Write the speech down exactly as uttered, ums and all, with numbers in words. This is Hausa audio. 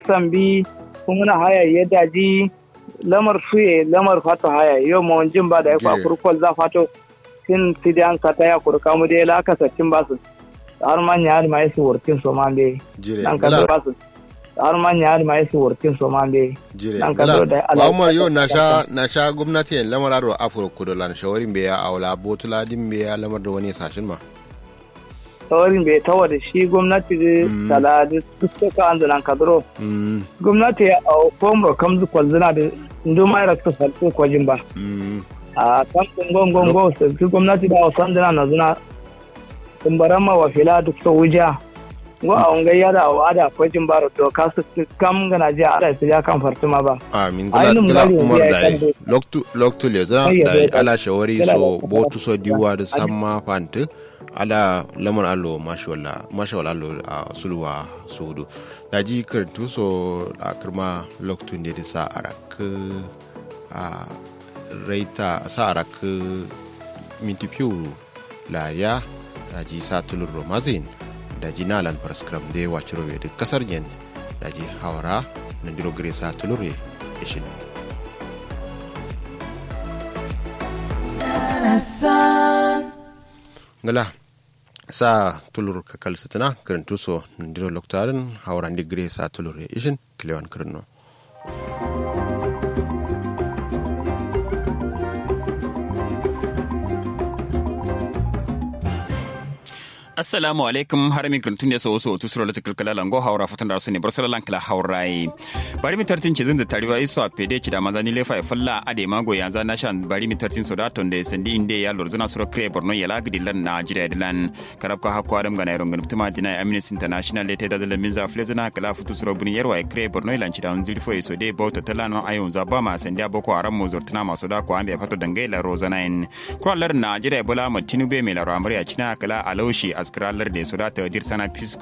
raksan bi kuma haya ya daji lamar suye lamar fata haya yau mawanjin ba da ya kwa kurkol za fato sin sidiyan kata ya kurka mu dai la kasacin basu har manya har mai su workin so man dai dan ka basu har manya har mai su workin so man dai dan ka da Umar yau na sha na sha gwamnati lamar aro afro kudolan shawarin be ya aula botula din be ya lamar da wani sashin ma shawarin bai tawa da shi gwamnati da taladi suka an zanen kadro gwamnati a kombo kamzu kwalzina da nduma ya rasu sarki kwajin ba a kamfin gongongo su gwamnati da wasan zina na zina kumbaran mawafila duk sau wuja go a ungayya da wada kwajin ba to kasu kam gana ji a su ya kan fartuma ba amin gula gula umar da yi loktu loktu le zana da yi ala shawari so botu so diwa da samma fanti ala lamar allo mashawala mashawala allo a sulwa sudu da ji kartu so a kirma loktu ne da sa arak a raita sa arak minti piu la ya da ji sa tulur romazin da ji nalan paraskram de waciro we de kasar yen da ji hawra na diro gresa tulur ye ishin ngala sa tulur kakal satana karantu so ndiro loktarin hawran de gresa tulur ye ishin klewan karno assalamu alaikum har min kuntun ya so so tusuro la tikal lango haura fatan da su ne barsala lankala haurai bari mi tartin ce zan da tariwa iso a pede ci da manzani lefa e falla ade mago yanzu na shan bari mi tartin so da ton da sandi inde ya lorzuna suro kre borno ya lagdi lan na jira dilan karab ka hakwa adam ga nairon gutuma dina Amnesty International lete da lamin za flezuna kala futu suro bun yarwa e kre borno lan ci da on zilfo e so de bauta talano ayon za ba ma sandi boko haram mo zurtuna maso da ko ambe fato dangaila rozanain kwallar na jira bola matinube me la ramari a cina kala alaushi askaralar da su da ta dir sana